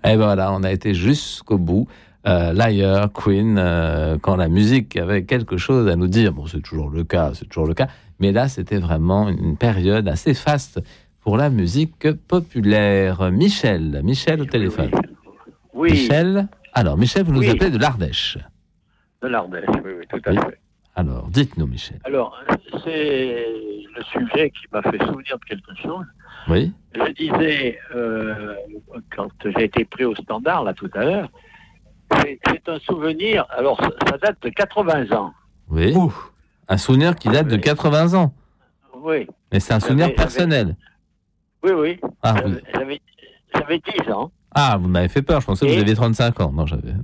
Et ben voilà, on a été jusqu'au bout. Liar, Queen, quand la musique avait quelque chose à nous dire. Bon, c'est toujours le cas. Mais là, c'était vraiment une période assez faste pour la musique populaire. Michel au téléphone. Oui. Michel, vous nous appelez de l'Ardèche. De l'Ardèche, oui, tout à fait. Alors, dites-nous, Michel. Alors, c'est le sujet qui m'a fait souvenir de quelque chose. Oui. Je disais, quand j'ai été pris au standard, là, tout à l'heure, c'est un souvenir, alors ça date de 80 ans. Oui. Un souvenir qui date de 80 ans. Oui. Mais c'est un souvenir personnel. Oui. Ah, j'avais 10 ans. Ah, vous m'avez fait peur, je pensais que vous aviez 35 ans. Non, j'avais...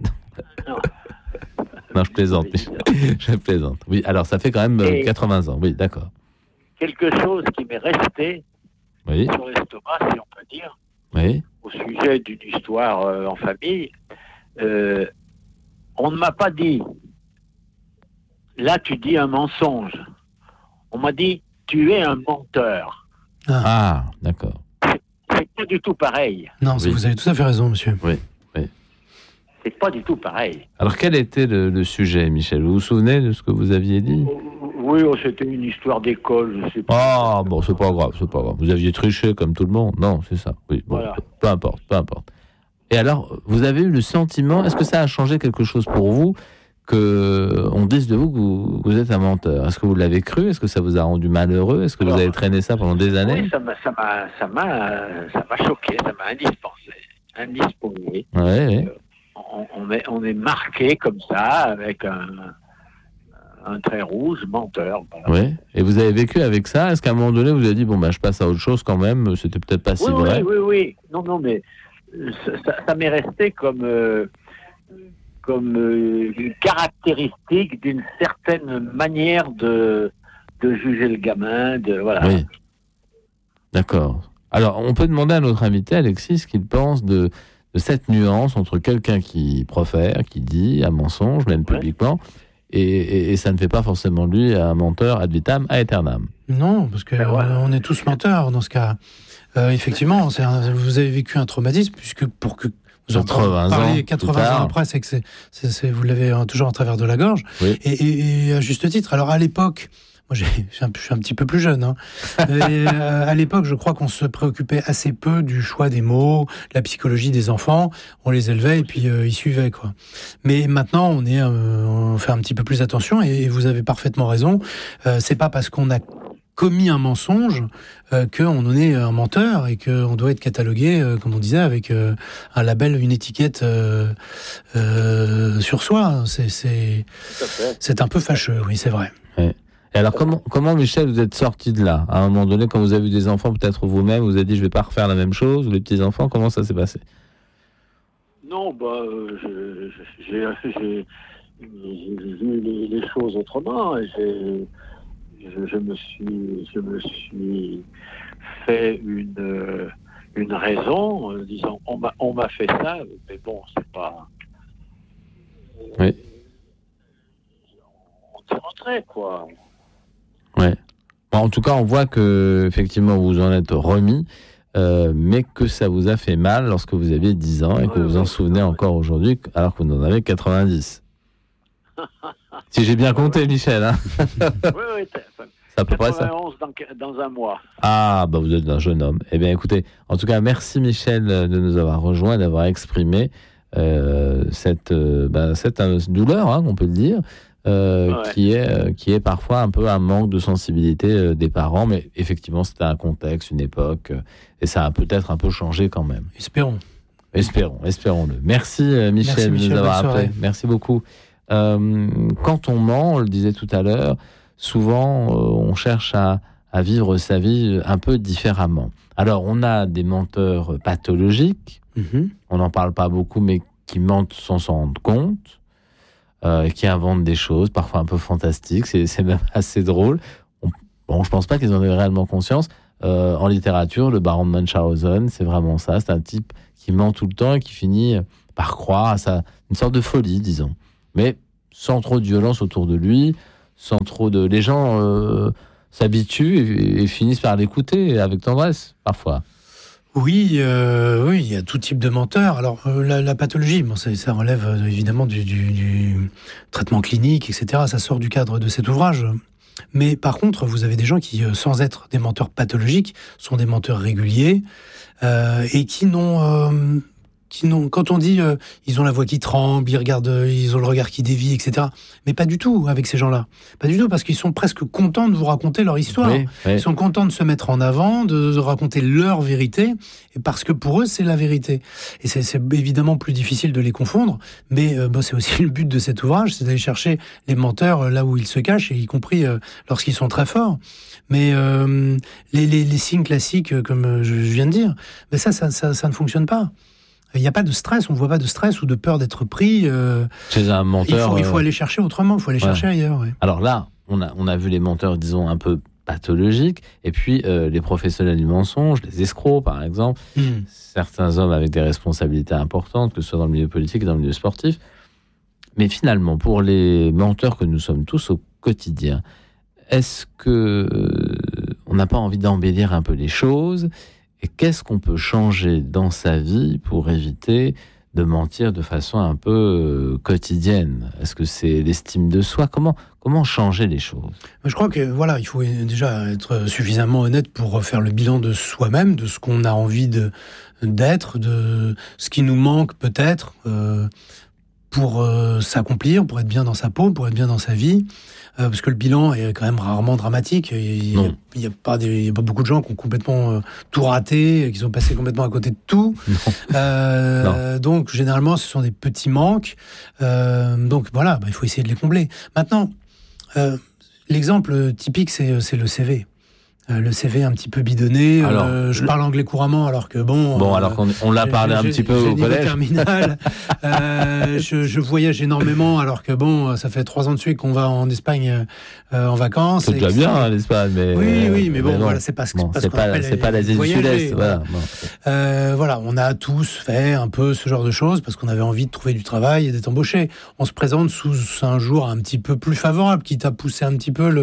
Non, je plaisante. Je plaisante. Oui, alors ça fait quand même 80 ans. Oui, d'accord. Quelque chose qui m'est resté sur l'estomac, si on peut dire, au sujet d'une histoire en famille. On ne m'a pas dit, là tu dis un mensonge. On m'a dit, tu es un menteur. Ah, d'accord. C'est pas du tout pareil. Non, vous avez tout à fait raison, monsieur. Oui. C'est pas du tout pareil. Alors, quel était le sujet, Michel ? Vous vous souvenez de ce que vous aviez dit ? Oui, c'était une histoire d'école, je sais pas. Ah, bon, c'est pas grave. Vous aviez triché comme tout le monde. Non, c'est ça. Oui, bon, voilà. Peu importe. Et alors, vous avez eu le sentiment, est-ce que ça a changé quelque chose pour vous, qu'on dise de vous que vous êtes un menteur ? Est-ce que vous l'avez cru ? Est-ce que ça vous a rendu malheureux ? Est-ce que vous avez traîné ça pendant des années ? Oui, ça m'a choqué, ça m'a indisposé. Oui. On est marqué comme ça, avec un trait rouge, menteur. Voilà. Oui. Et vous avez vécu avec ça ? Est-ce qu'à un moment donné, vous avez dit, je passe à autre chose quand même, c'était peut-être pas si vrai ? Oui. Non, mais ça m'est resté comme une caractéristique d'une certaine manière de juger le gamin, voilà. Oui. D'accord. Alors, on peut demander à notre invité, Alexis, ce qu'il pense de cette nuance entre quelqu'un qui profère, qui dit un mensonge, même publiquement, et ça ne fait pas forcément de lui un menteur ad vitam aeternam. Non, parce que on est tous menteurs dans ce cas. Effectivement, vous avez vécu un traumatisme, puisque pour que vous en parliez 80 ans après, c'est que vous l'avez toujours en travers de la gorge. Oui. Et à juste titre. Alors, à l'époque, moi, je suis un petit peu plus jeune. Et, à l'époque, je crois qu'on se préoccupait assez peu du choix des mots, la psychologie des enfants. On les élevait et puis ils suivaient, quoi. Mais maintenant, on fait un petit peu plus attention. Et vous avez parfaitement raison. C'est pas parce qu'on a commis un mensonge qu'on en est un menteur et qu'on doit être catalogué, comme on disait, avec un label, une étiquette sur soi. C'est un peu fâcheux, oui, c'est vrai. Ouais. Et alors, comment, Michel, vous êtes sorti de là ? À un moment donné, quand vous avez eu des enfants, peut-être vous-même, vous avez dit, je vais pas refaire la même chose, ou les petits-enfants, comment ça s'est passé ? Non, j'ai vu les choses autrement. Je me suis fait une raison, disant, on m'a fait ça, mais bon, c'est pas... Oui. On s'est rentré, quoi. Ouais. Bon, en tout cas, on voit que effectivement vous en êtes remis, mais que ça vous a fait mal lorsque vous aviez 10 ans et que vous en souvenez encore aujourd'hui, alors que vous en avez 90. Si j'ai bien compté, Michel. Hein. Oui, c'est à peu près ça. 91 dans un mois. Ah, vous êtes un jeune homme. Eh bien, écoutez, en tout cas, merci Michel de nous avoir rejoints, d'avoir exprimé cette douleur, on peut le dire. Qui est parfois un peu un manque de sensibilité des parents, mais effectivement c'était un contexte, une époque, et ça a peut-être un peu changé quand même. Espérons-le. Merci Michel de nous avoir appelé. Merci beaucoup. Quand on ment, on le disait tout à l'heure, souvent on cherche à vivre sa vie un peu différemment. Alors on a des menteurs pathologiques, on n'en parle pas beaucoup, mais qui mentent sans s'en rendre compte. Qui inventent des choses, parfois un peu fantastiques, c'est même assez drôle. Je pense pas qu'ils en aient réellement conscience. En littérature, le baron de Munchausen, c'est vraiment ça. C'est un type qui ment tout le temps et qui finit par croire à une sorte de folie, disons. Mais sans trop de violence autour de lui, sans trop de... Les gens s'habituent et finissent par l'écouter avec tendresse, parfois. Oui, il y a tout type de menteurs. Alors, la pathologie, ça relève évidemment du traitement clinique, etc. Ça sort du cadre de cet ouvrage. Mais par contre, vous avez des gens qui, sans être des menteurs pathologiques, sont des menteurs réguliers et qui n'ont, quand on dit ils ont la voix qui tremble, ils ont le regard qui dévie, etc. Mais pas du tout avec ces gens-là. Pas du tout, parce qu'ils sont presque contents de vous raconter leur histoire. Oui. Ils sont contents de se mettre en avant, de raconter leur vérité, et parce que pour eux, c'est la vérité. Et c'est évidemment plus difficile de les confondre, mais c'est aussi le but de cet ouvrage, c'est d'aller chercher les menteurs là où ils se cachent, et y compris lorsqu'ils sont très forts. Mais les signes classiques, comme je viens de dire, ça ne fonctionne pas. Il n'y a pas de stress, on ne voit pas de stress ou de peur d'être pris. Chez un menteur. Il faut aller chercher autrement, il faut aller chercher ailleurs. Ouais. Alors là, on a vu les menteurs, disons, un peu pathologiques, et puis les professionnels du mensonge, les escrocs, par exemple, certains hommes avec des responsabilités importantes, que ce soit dans le milieu politique et dans le milieu sportif. Mais finalement, pour les menteurs que nous sommes tous au quotidien, est-ce qu'on n'a pas envie d'embellir un peu les choses ? Et qu'est-ce qu'on peut changer dans sa vie pour éviter de mentir de façon un peu quotidienne ? Est-ce que c'est l'estime de soi ? Comment changer les choses ? Je crois que il faut déjà être suffisamment honnête pour faire le bilan de soi-même, de ce qu'on a envie d'être, de ce qui nous manque peut-être pour s'accomplir, pour être bien dans sa peau, pour être bien dans sa vie. Parce que le bilan est quand même rarement dramatique. Il y a pas beaucoup de gens qui ont complètement tout raté, qui sont passés complètement à côté de tout. Donc, généralement, ce sont des petits manques. Donc, voilà, il faut essayer de les combler. Maintenant, l'exemple typique, c'est le CV. Le CV un petit peu bidonné. Alors, je parle anglais couramment, alors que alors qu'on l'a parlé un petit peu au collège. Terminal. Je voyage énormément, alors que ça fait 3 ans de suite qu'on va en Espagne en vacances. C'est déjà bien l'Espagne, mais oui, mais voilà, c'est pas l'Asie du Sud-Est. Voilà, on a tous fait un peu ce genre de choses parce qu'on avait envie de trouver du travail et d'être embauché. On se présente sous un jour un petit peu plus favorable, qui t'a poussé un petit peu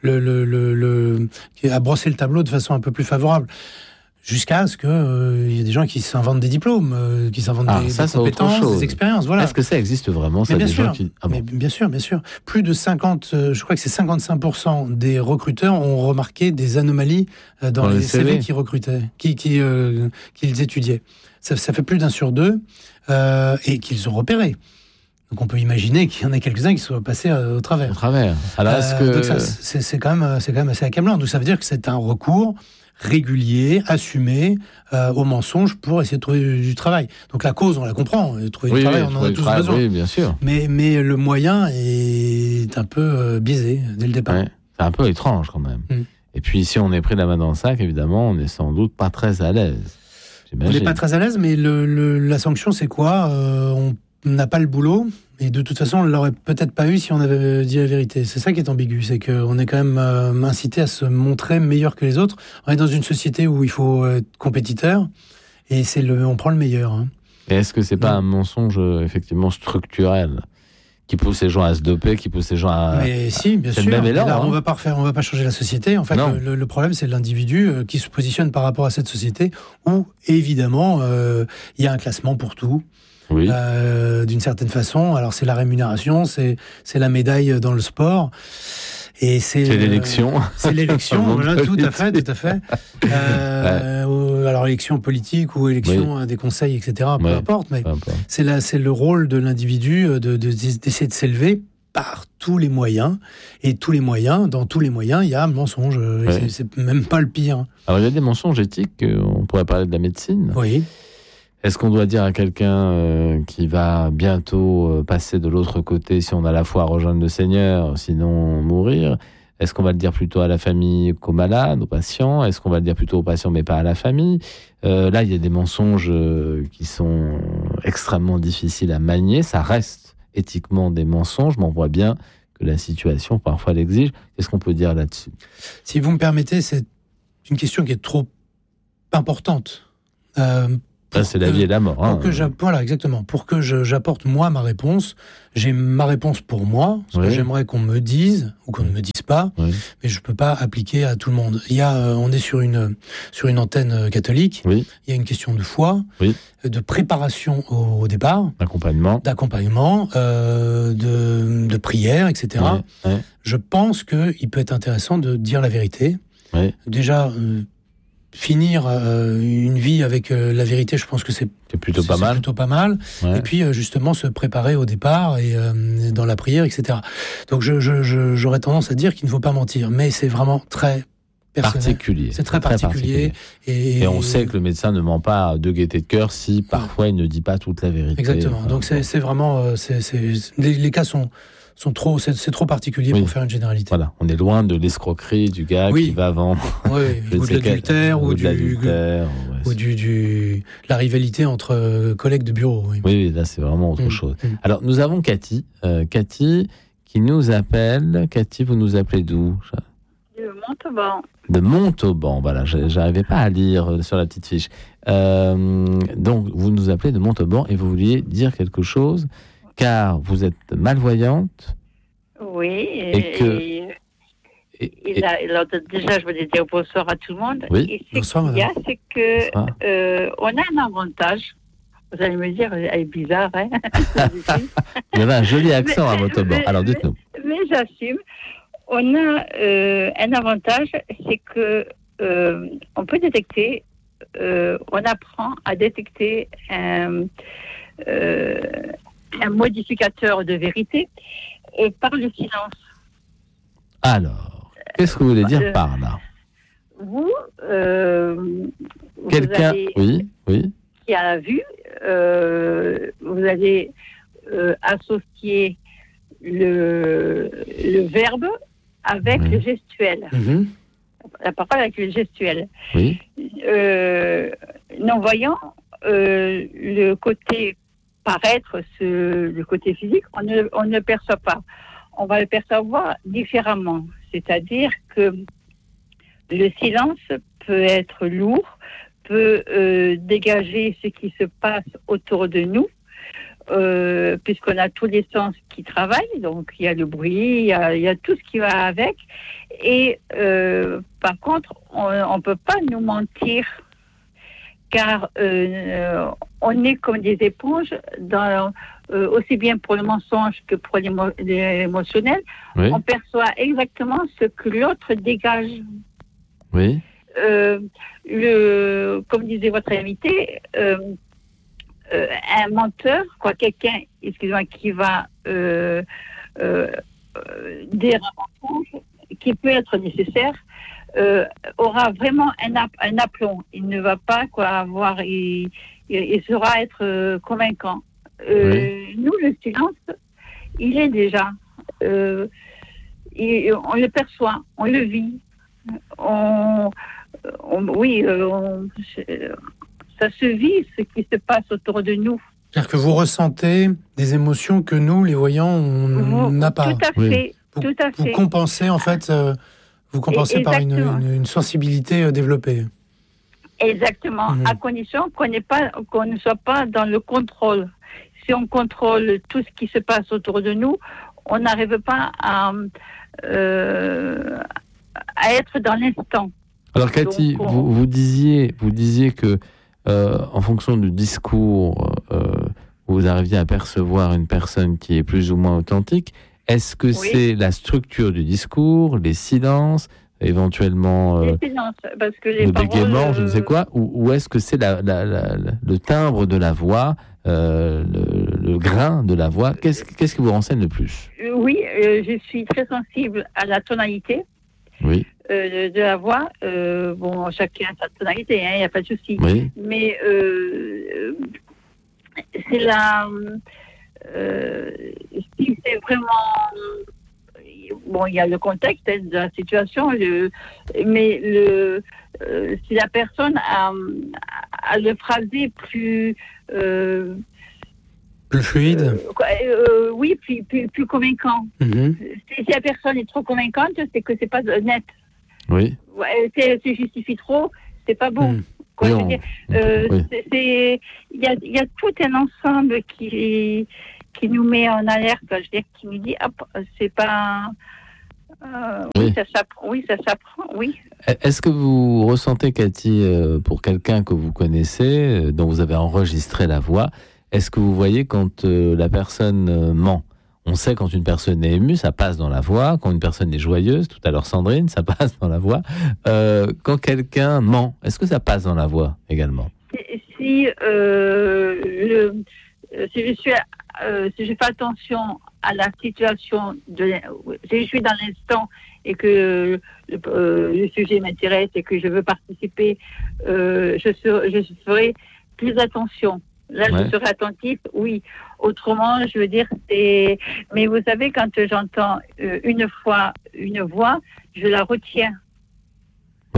à brosser le tableau de façon un peu plus favorable. Jusqu'à ce qu'il y ait des gens qui s'inventent des diplômes, qui s'inventent des compétences, des expériences. Voilà. Est-ce que ça existe vraiment, ça, bien des sûr, gens qui... mais bien sûr. Plus de 50, je crois que c'est 55% des recruteurs ont remarqué des anomalies dans les CV qu'ils recrutaient, qu'ils étudiaient. Ça fait plus d'1 sur 2 et qu'ils ont repéré. Donc on peut imaginer qu'il y en a quelques-uns qui soient passés au travers. Alors est-ce que... Donc ça, c'est quand même assez accablant. Donc ça veut dire que c'est un recours régulier, assumé au mensonge pour essayer de trouver du travail. Donc la cause, on la comprend. Trouver du travail, on en a tous besoin. Oui, bien sûr. Mais le moyen est un peu biaisé dès le départ. Ouais, c'est un peu étrange quand même. Et puis si on est pris la main dans le sac, évidemment, on n'est sans doute pas très à l'aise. On n'est pas très à l'aise, mais la sanction, c'est quoi ? On n'a pas le boulot, et de toute façon, on ne l'aurait peut-être pas eu si on avait dit la vérité. C'est ça qui est ambigu, c'est qu'on est quand même incité à se montrer meilleur que les autres. On est dans une société où il faut être compétiteur, et on prend le meilleur. Hein. Et est-ce que c'est pas un mensonge effectivement structurel qui pousse les gens à se doper, qui pousse les gens à... Mais si, bien sûr. Même élan, on va pas changer la société. En fait, le problème, c'est l'individu qui se positionne par rapport à cette société où, évidemment, il y a un classement pour tout. Oui. D'une certaine façon. Alors, c'est la rémunération, c'est la médaille dans le sport. Et c'est l'élection. C'est l'élection, voilà, tout à fait. Alors, élection politique ou élection des conseils, etc., peu importe, mais c'est le rôle de l'individu d'essayer de s'élever par tous les moyens. Et dans tous les moyens, il y a un mensonge. C'est même pas le pire. Alors, il y a des mensonges éthiques, on pourrait parler de la médecine. Oui. Est-ce qu'on doit dire à quelqu'un qui va bientôt passer de l'autre côté, si on a la foi à rejoindre le Seigneur, sinon mourir ? Est-ce qu'on va le dire plutôt à la famille qu'aux malades, aux patients ? Est-ce qu'on va le dire plutôt aux patients, mais pas à la famille ? Là, il y a des mensonges qui sont extrêmement difficiles à manier. Ça reste éthiquement des mensonges, mais on voit bien que la situation parfois l'exige. Qu'est-ce qu'on peut dire là-dessus ? Si vous me permettez, c'est une question qui est trop importante. c'est la vie et la mort. Voilà, exactement. Pour que j'apporte moi ma réponse, j'ai ma réponse pour moi, ce que j'aimerais qu'on me dise ou qu'on ne me dise pas, mais je peux pas appliquer à tout le monde. On est sur une antenne catholique. Il y a une question de foi, de préparation au départ, d'accompagnement, de prière, etc. Je pense qu'il peut être intéressant de dire la vérité. Déjà. Finir une vie avec la vérité, je pense que c'est plutôt pas mal. Et puis justement se préparer au départ et dans la prière, etc. Donc j'aurais tendance à dire qu'il ne faut pas mentir, mais c'est vraiment très particulier. C'est très particulier. Et on sait que le médecin ne ment pas de gaieté de cœur si parfois il ne dit pas toute la vérité. Exactement. Donc c'est vraiment les cas c'est trop particulier pour faire une généralité. Voilà, on est loin de l'escroquerie du gars qui va vendre ou de l'adultère ou de la rivalité entre collègues de bureau. Oui, là c'est vraiment autre chose. Alors nous avons Cathy, Cathy qui nous appelle. Cathy, vous nous appelez d'où? De Montauban. De Montauban, voilà, j'arrivais pas à lire sur la petite fiche. Donc vous nous appelez de Montauban et vous vouliez dire quelque chose. Car vous êtes malvoyante. Oui. Alors, déjà, je voulais dire bonsoir à tout le monde. Oui. Et bonsoir, madame. C'est que on a un avantage. Vous allez me dire, elle est bizarre, hein. Il y avait un joli accent à Montauban. Alors, dites-nous. Mais j'assume. On a un avantage, c'est que on peut détecter. On apprend à détecter un modificateur de vérité par le silence. Alors, qu'est-ce que vous voulez dire par là? Quelqu'un, oui, qui a vu, vous allez associer le verbe avec le gestuel. La parole avec le gestuel. Oui. Non-voyant, le côté paraître, le côté physique, on ne le perçoit pas. On va le percevoir différemment. C'est-à-dire que le silence peut être lourd, peut dégager ce qui se passe autour de nous, puisqu'on a tous les sens qui travaillent. Donc, il y a le bruit, il y a tout ce qui va avec. Et par contre, on ne peut pas nous mentir, car on est comme des éponges, aussi bien pour le mensonge que pour l'émotionnel. Oui. On perçoit exactement ce que l'autre dégage. Oui. Comme disait votre invité, un menteur, quelqu'un, excusez-moi, qui va dire un mensonge, qui peut être nécessaire, aura vraiment un aplomb. Il ne va pas avoir, il saura être convaincant. Oui. Nous, le silence, il est déjà. On le perçoit, on le vit. Ça se vit, ce qui se passe autour de nous. C'est-à-dire que vous ressentez des émotions que nous, les voyants, on n'a pas. Tout à fait. Tout à fait. Vous compensez, en fait, par une sensibilité développée. Exactement, à condition qu'on ne soit pas dans le contrôle. Si on contrôle tout ce qui se passe autour de nous, on n'arrive pas à être dans l'instant. Alors Cathy, donc, vous disiez que en fonction du discours, vous arriviez à percevoir une personne qui est plus ou moins authentique. Est-ce que c'est la structure du discours, les silences, éventuellement les silences, parce que les le paroles, bégaiement, je ne sais quoi, ou est-ce que c'est le timbre de la voix, le grain de la voix? Qu'est-ce qui vous renseigne le plus? Oui, je suis très sensible à la tonalité. Oui. De la voix. Bon, chacun a sa tonalité, il n'y a pas de souci. Oui. Mais c'est la... si c'est vraiment... Bon, il y a le contexte de la situation, mais si la personne a le phrasé plus... plus fluide. Oui, plus convaincant. Mm-hmm. Si la personne est trop convaincante, c'est que c'est pas net. Oui. Se justifie trop, c'est pas bon. Quoi, Oui, je veux dire, il y a tout un ensemble qui nous met en alerte. Je veux dire, qui nous dit, c'est pas. Oui, ça s'apprend. Oui. Est-ce que vous ressentez, Cathy, pour quelqu'un que vous connaissez, dont vous avez enregistré la voix, est-ce que vous voyez quand la personne ment? On sait quand une personne est émue, ça passe dans la voix. Quand une personne est joyeuse, tout à l'heure Sandrine, ça passe dans la voix. Quand quelqu'un ment, est-ce que ça passe dans la voix également? Si je fais attention à la situation, si je suis dans l'instant et que le sujet m'intéresse et que je veux participer, je ferai plus attention. Là, je serai attentif, oui. Autrement, je veux dire, mais vous savez, quand j'entends une voix, je la retiens. Oui.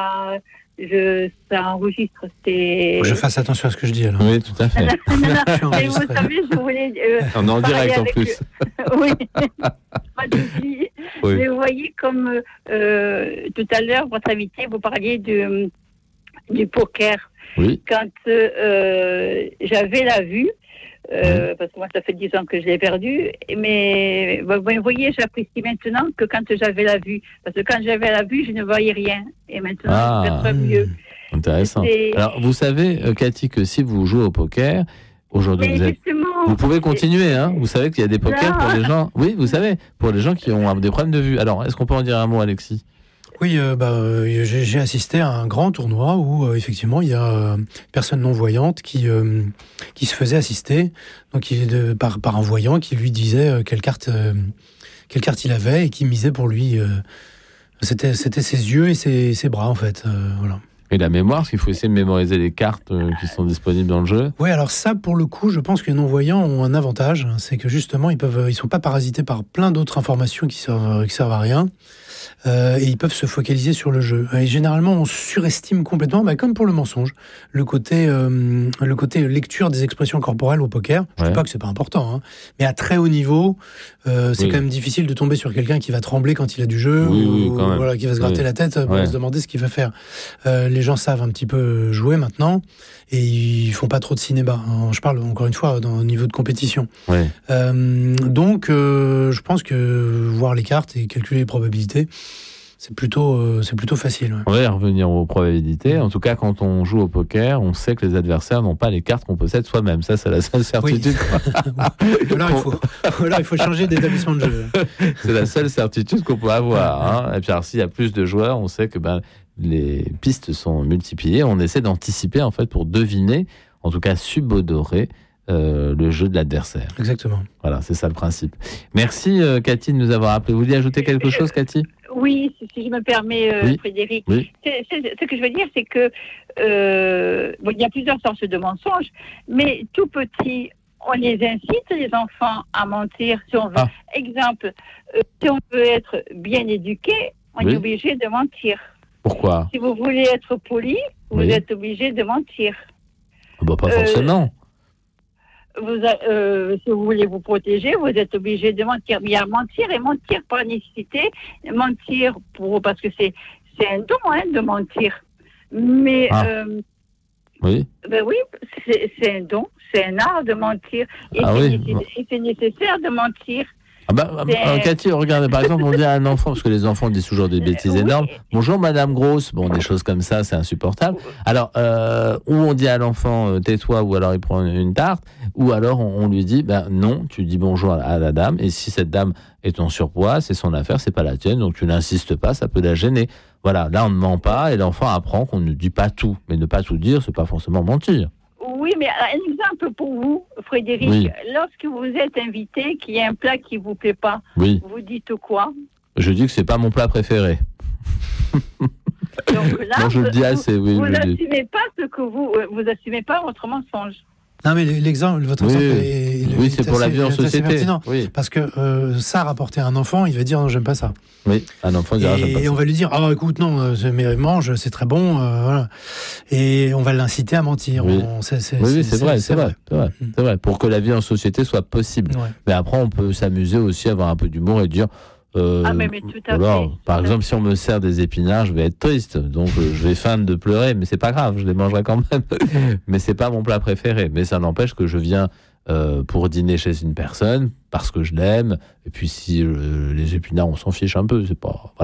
Ça enregistre. Faut que je fasse attention à ce que je dis, alors. Oui, tout à fait. Mais vous savez, je voulais. On est en direct en plus. Oui. Pas de souci. Oui. Mais vous voyez, comme tout à l'heure, votre invité, vous parliez du poker. Oui. Quand j'avais la vue, parce que moi, ça fait 10 ans que je l'ai perdu, mais vous voyez, j'apprécie maintenant que quand j'avais la vue. Parce que quand j'avais la vue, je ne voyais rien. Et maintenant, je perçois mieux. Intéressant. Alors, vous savez, Cathy, que si vous jouez au poker, aujourd'hui, vous pouvez continuer. Hein. Vous savez qu'il y a des pokers pour les gens. Oui, vous savez, pour les gens qui ont des problèmes de vue. Alors, est-ce qu'on peut en dire un mot, Alexis? Oui, j'ai assisté à un grand tournoi où effectivement il y a une personne non-voyante qui se faisait assister, donc par un voyant qui lui disait quelle carte il avait et qui misait pour lui. C'était ses yeux et ses bras en fait. Voilà. Et la mémoire, parce qu'il faut essayer de mémoriser les cartes qui sont disponibles dans le jeu. Oui, alors ça, pour le coup, je pense que les non-voyants ont un avantage, c'est que justement, ils sont pas parasités par plein d'autres informations qui servent à rien. Et ils peuvent se focaliser sur le jeu. Et généralement, on surestime complètement, comme pour le mensonge, le côté lecture des expressions corporelles au poker. Je dis pas que c'est pas important, hein, mais à très haut niveau, c'est quand même difficile de tomber sur quelqu'un qui va trembler quand il a du jeu, ou voilà, qui va se gratter la tête pour se demander ce qu'il va faire. Les gens savent un petit peu jouer maintenant, et ils font pas trop de cinéma. Je parle encore une fois au niveau de compétition. Donc, je pense que voir les cartes et calculer les probabilités, c'est plutôt facile. On va y revenir aux probabilités. En tout cas, quand on joue au poker, on sait que les adversaires n'ont pas les cartes qu'on possède soi-même. Ça, c'est la seule certitude. Il faut changer d'établissement de jeu. C'est la seule certitude qu'on peut avoir. Hein. Et puis, alors, s'il y a plus de joueurs, on sait que les pistes sont multipliées. On essaie d'anticiper, en fait, pour deviner, en tout cas subodorer, le jeu de l'adversaire. Exactement. Voilà, c'est ça le principe. Merci, Cathy, de nous avoir appelé. Vous vouliez ajouter quelque chose, Cathy ? Oui, si je me permets, Frédéric. Oui. Ce que je veux dire, c'est que il y a plusieurs sortes de mensonges, mais tout petit, on les incite, les enfants, à mentir. Si on veut. Exemple, si on veut être bien éduqué, on est obligé de mentir. Pourquoi ? Si vous voulez être poli, vous êtes obligé de mentir. Pas forcément. Si vous voulez vous protéger, vous êtes obligé de mentir. Mais il y a mentir et mentir par nécessité, mentir parce que c'est un don de mentir. Mais c'est un don, c'est un art de mentir. Et c'est nécessaire de mentir. Cathy, regardez, par exemple, on dit à un enfant, parce que les enfants disent toujours des bêtises énormes, bonjour Madame Grosse, des choses comme ça, c'est insupportable. Alors, ou on dit à l'enfant, tais-toi, ou alors il prend une tarte, ou alors on lui dit, non, tu dis bonjour à la dame, et si cette dame est en surpoids, c'est son affaire, c'est pas la tienne, donc tu n'insistes pas, ça peut la gêner. Voilà, là on ne ment pas, et l'enfant apprend qu'on ne dit pas tout, mais ne pas tout dire, c'est pas forcément mentir. Oui, mais un exemple pour vous, Frédéric. Lorsque vous êtes invité, qu'il y a un plat qui ne vous plaît pas, vous dites quoi ? Je dis que c'est pas mon plat préféré. Donc là, non, je le dis assez, vous n'assumez pas vous assumez pas votre mensonge. Non, mais votre exemple c'est pour la vie en société. Parce que ça, rapporter à un enfant, il va dire non, j'aime pas ça. Oui, un enfant dira j'aime pas ça. Et on va lui dire écoute, non, mais mange, c'est très bon, voilà. Et on va l'inciter à mentir. C'est vrai. Pour que la vie en société soit possible. Mais après, on peut s'amuser aussi, avoir un peu d'humour et dire mais tout à fait. Par exemple, si on me sert des épinards, je vais être triste, donc je vais feindre de pleurer, mais c'est pas grave, je les mangerai quand même. Mais c'est pas mon plat préféré. Mais ça n'empêche que je viens pour dîner chez une personne parce que je l'aime. Et puis si les épinards, on s'en fiche un peu, c'est pas. Voilà.